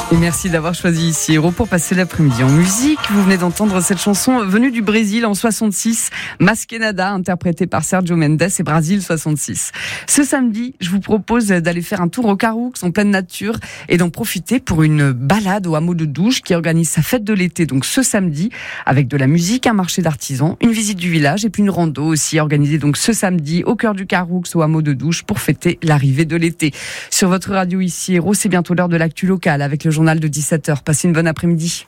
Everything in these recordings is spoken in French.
Et merci d'avoir choisi ici Héros pour passer l'après-midi en musique. Vous venez d'entendre cette chanson venue du Brésil en 66, Masquenada, interprétée par Sergio Mendes et Brasil 66. Ce samedi, je vous propose d'aller faire un tour au Caroux en pleine nature et d'en profiter pour une balade au hameau de Douche qui organise sa fête de l'été, donc ce samedi, avec de la musique, un marché d'artisans, une visite du village et puis une rando aussi organisée donc ce samedi au cœur du Caroux au hameau de Douche pour fêter l'arrivée de l'été. Sur votre radio ici Héros, c'est bientôt l'heure de l'actu locale avec le journal de 17h. Passez une bonne après-midi.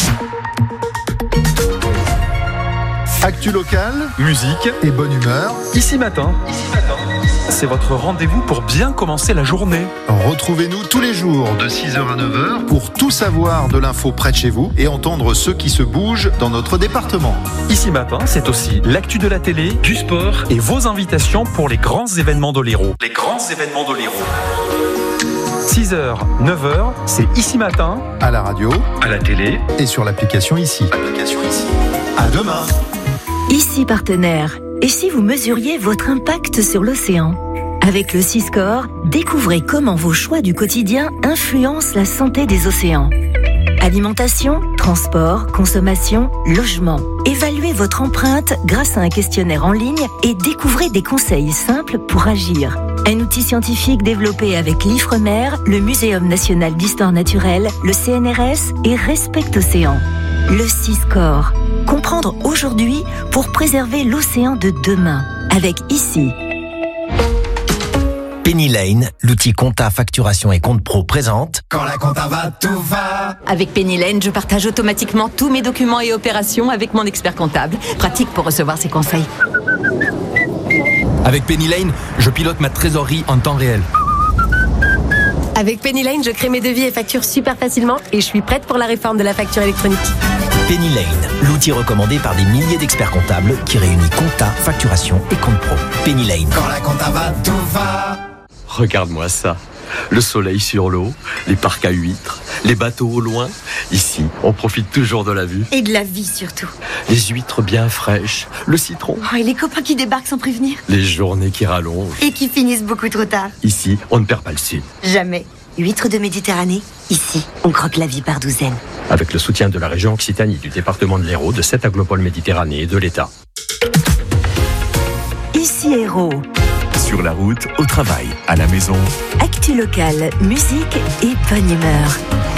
Actu locale, musique et bonne humeur. Ici matin. C'est votre rendez-vous pour bien commencer la journée. Retrouvez-nous tous les jours de 6h à 9h pour tout savoir de l'info près de chez vous et entendre ceux qui se bougent dans notre département. Ici matin, c'est aussi l'actu de la télé, du sport et vos invitations pour les grands événements de l'Hérault. 6h, 9h, c'est Ici matin. À la radio, À la télé. et sur l'application ici. À demain. Ici partenaire. Et si vous mesuriez votre impact sur l'océan ? Avec le Siscore, découvrez comment vos choix du quotidien influencent la santé des océans. Alimentation, transport, consommation, logement. Évaluez votre empreinte grâce à un questionnaire en ligne et découvrez des conseils simples pour agir. Un outil scientifique développé avec l'Ifremer, le Muséum national d'histoire naturelle, le CNRS et Respect Océan. Le Siscore. Comprendre aujourd'hui pour préserver l'océan de demain. Avec ici. Penny Lane, l'outil compta, facturation et compte pro présente. Quand la compta va, tout va. Avec Penny Lane, je partage automatiquement tous mes documents et opérations avec mon expert comptable. Pratique pour recevoir ses conseils. Avec Penny Lane, je pilote ma trésorerie en temps réel. Avec Penny Lane, je crée mes devis et factures super facilement et je suis prête pour la réforme de la facture électronique. Penny Lane, l'outil recommandé par des milliers d'experts comptables qui réunit compta, facturation et compte pro. Penny Lane. Quand la compta va, tout va. Regarde-moi ça. Le soleil sur l'eau, les parcs à huîtres, les bateaux au loin. Ici, on profite toujours de la vue. Et de la vie surtout. Les huîtres bien fraîches, le citron. Oh, et les copains qui débarquent sans prévenir. Les journées qui rallongent. Et qui finissent beaucoup trop tard. Ici, on ne perd pas le sud. Jamais. Huîtres de Méditerranée, ici, on croque la vie par douzaines. Avec le soutien de la région Occitanie, du département de l'Hérault, de 7 aglopoles Méditerranée et de l'État. Ici Héros. Sur la route, au travail, à la maison. Actu locale, musique et bonne humeur.